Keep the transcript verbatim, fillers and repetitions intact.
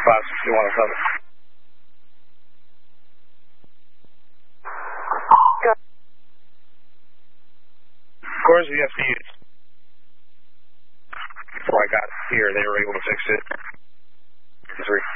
five six two one seven. Cores V F C Us. Before I got here, they were able to fix it. Three.